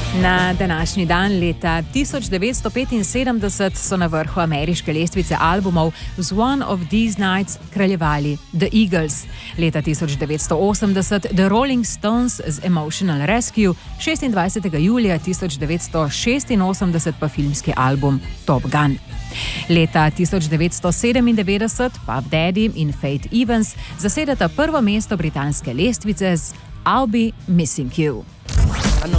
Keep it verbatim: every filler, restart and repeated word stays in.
Na današnji dan leta tisoč devetsto petinsedemdeset so na vrhu ameriške lestvice albumov z One of These Nights kraljevali The Eagles, leta tisoč devetsto osemdeset The Rolling Stones z Emotional Rescue, šestindvajsetega julija tisoč devetsto šestinosemdeset pa filmski album Top Gun. Leta tisoč devetsto sedemindevetdeset Puff Daddy in Faith Evans zasedata prvo mesto britanske lestvice z I'll Be Missing You.